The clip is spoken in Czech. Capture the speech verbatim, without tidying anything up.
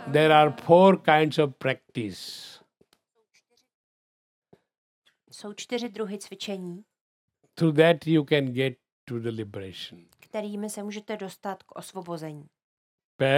There are four kinds of practice. Jsou čtyři druhy cvičení, Through that you can get to the liberation. kterými se můžete dostat k osvobození.